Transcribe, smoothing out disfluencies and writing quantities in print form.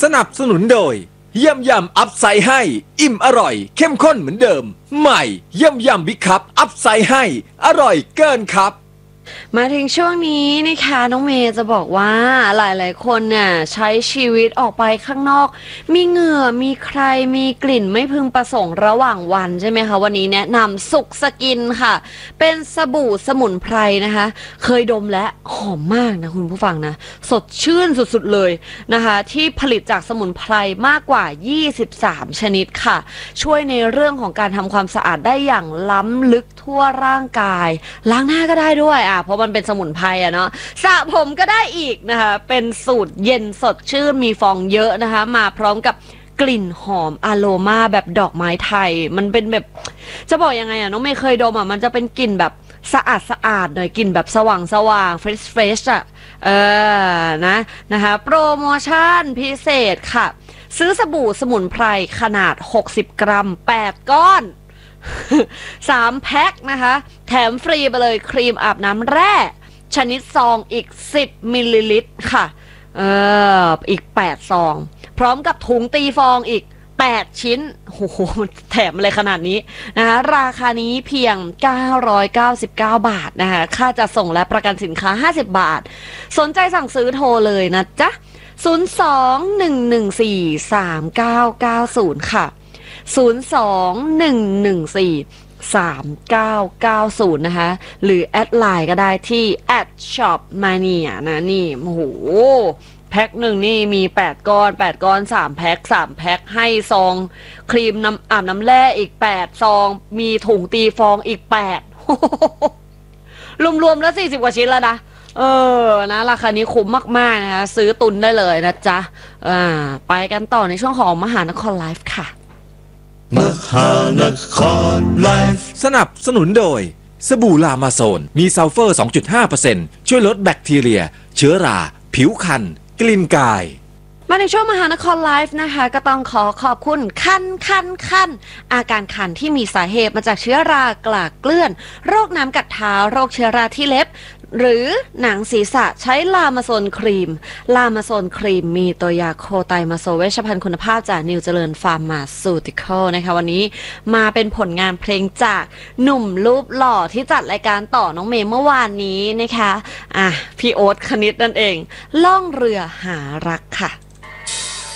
สนับสนุนโดยเยี่ยมยำอัพไซด์ให้อิ่มอร่อยเข้มข้นเหมือนเดิมใหม่เยี่ยมยำบิ๊กคัพอัพไซด์ให้อร่อยเกินครับมาถึงช่วงนี้นะคะน้องเมย์จะบอกว่าหลายๆคนเนี่ยใช้ชีวิตออกไปข้างนอกมีเหงื่อมีใครมีกลิ่นไม่พึงประสงค์ระหว่างวันใช่ไหมคะวันนี้แนะนำสุกสกินค่ะเป็นสบู่สมุนไพรนะคะเคยดมและหอมมากนะคุณผู้ฟังนะสดชื่นสุดๆเลยนะคะที่ผลิตจากสมุนไพรมากกว่า23ชนิดค่ะช่วยในเรื่องของการทำความสะอาดได้อย่างล้ำลึกทั่วร่างกายล้างหน้าก็ได้ด้วยเพราะมันเป็นสมุนไพรเนาะสระผมก็ได้อีกนะคะเป็นสูตรเย็นสดชื่นมีฟองเยอะนะคะมาพร้อมกับกลิ่นหอมอะโรมาแบบดอกไม้ไทยมันเป็นแบบจะบอกยังไงน้องเมย์เคยดมมันจะเป็นกลิ่นแบบสะอาดหน่อยกลิ่นแบบสว่างเฟรชนะคะโปรโมชั่นพิเศษค่ะซื้อสบู่สมุนไพรขนาด60กรัม8ก้อน3แพ็คนะคะแถมฟรีไปเลยครีมอาบน้ำแร่ชนิดซองอีก10มิลลิลิตรค่ะอีก8ซองพร้อมกับถุงตีฟองอีก8ชิ้นโอ้โหแถมอะไรขนาดนี้นะคะราคานี้เพียง999บาทนะคะค่าจัดส่งและประกันสินค้า50บาทสนใจสั่งซื้อโทรเลยนะจ๊ะ02-114-3990ค่ะ02-114-3990นะคะหรือแอดไลน์ก็ได้ที่ @shopmania นะนี่โอ้โหแพ็คหนึ่งนี่มี8ก้อน3แพ็ค3แพ็คให้ซองครีมอาบน้ำแร่อีก8ซองมีถุงตีฟองอีก8รวมๆแล้ว40กว่าชิ้นแล้วนะนะราคานี้คุ้มมากๆนะคะซื้อตุนได้เลยนะจ๊ะไปกันต่อในช่วงของมหานครไลฟ์ค่ะมหานครไลฟ์สนับสนุนโดยสบู่ลามาโซนมีซัลเฟอร์ 2.5% ช่วยลดแบคทีเรียเชื้อราผิวคันกลิ่นกายมาในช่วงมหานครไลฟ์นะคะก็ต้องขอบคุณคันอาการคันที่มีสาเหตุมาจากเชื้อรากลากเกลื่อนโรคน้ำกัดเท้าโรคเชื้อราที่เล็บหรือหนังศีรษะใช้ลามาโซนครีมมีตัวยาโคไตมาโซเวชภัณฑ์คุณภาพจากนิวเจริญฟาร์มาซูติคอลนะคะวันนี้มาเป็นผลงานเพลงจากหนุ่มรูปหล่อที่จัดรายการต่อน้องเมย์เมื่อวานนี้นะคะพี่โอ๊ตคณิตนั่นเองล่องเรือหารักค่ะ